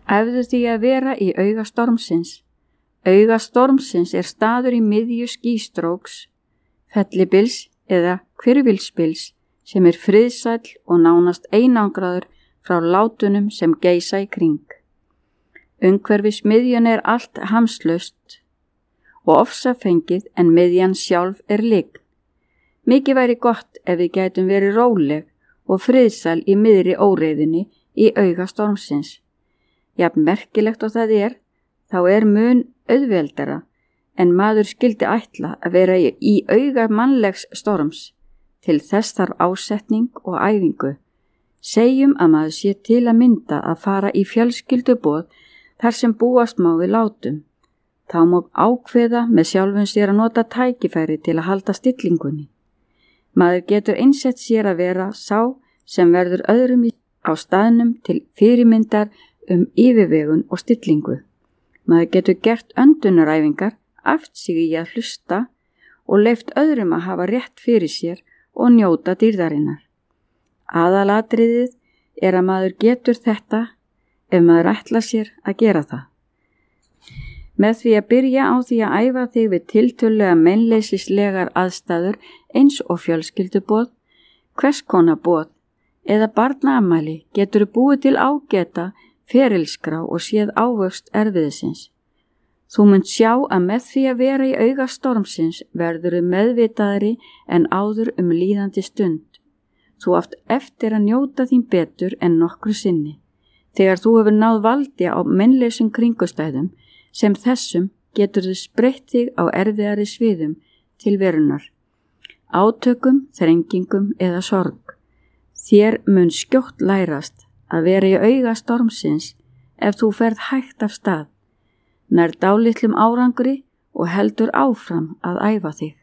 Æfðu því að vera í auga stormsins. Auga stormsins staður í miðju skýstróks, fellibils eða hvirfilsbils sem friðsæll og nánast einangraður frá látunum sem geisa í kring. Umhverfis miðjun allt hamslaust og ofsafengið en miðjan sjálf lygn. Mikið væri gott ef við gætum verið róleg og friðsæl í miðri óreiðinni í auga stormsins. Jafn merkilegt og það þá mun auðveldara en maður skyldi ætla að vera í auga mannlegs storms. Til þess þarf ásetning og æfingu. Segjum að maður sé til að mynda að fara í fjölskylduboð þar sem búast má við látum. Þá má ákveða með sjálfum sér að nota tækifæri til að halda stillingunni. Maður getur einsett sér að vera sá sem verður öðrum á staðnum til fyrirmyndar yfirvegun og stillingu. Maður getur gert öndunaræfingar, æft sig í að hlusta og leyft öðrum að hafa rétt fyrir sér og njóta dýrðarinnar. Aðalatriðið að maður getur þetta ef maður ætlar sér að gera það. Með því að byrja á því að æfa þig við tiltölulega meinleysislegar aðstæður eins og fjölskylduboð, hvers konar boð eða barnaafmæli getur búið til ágæta ferilskrá og séð ávöxt erfiðisins. Þú munt sjá að með því að vera í auga stormsins verður meðvitaðri en áður líðandi stund. Þú átt eftir að njóta þín betur en nokkru sinni. Þegar þú hefur náð valdi á meinleysum kringustæðum sem þessum getur þú spreytt þig á erfiðari sviðum til verunar, átökum, þrengingum eða sorg. Þér mun skjótt lærast að vera í auga stormsins ef þú ferð hægt af stað, nær dálitlum árangri og heldur áfram að æfa þig.